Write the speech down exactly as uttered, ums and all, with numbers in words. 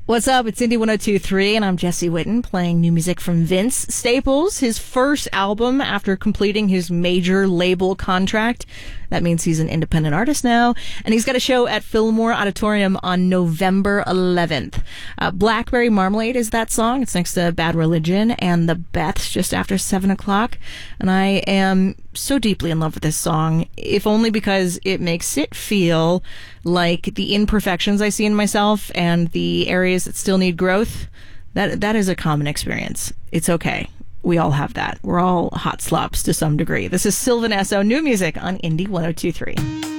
What's up? It's Indie one oh two point three, and I'm Jesse Witten playing new music from Vince Staples, his first album after completing his major label contract. That means he's an independent artist now, and he's got a show at Fillmore Auditorium on November eleventh. Uh, Blackberry Marmalade is that song. It's next to Bad Religion and The Beths just after seven o'clock, and I am so deeply in love with this song, if only because it makes it feel like the imperfections I see in myself and the areas that still need growth, that that is a common experience. It's okay. We all have that. We're all hot slops to some degree. This is Sylvan Esso, new music on Indie one oh two point three.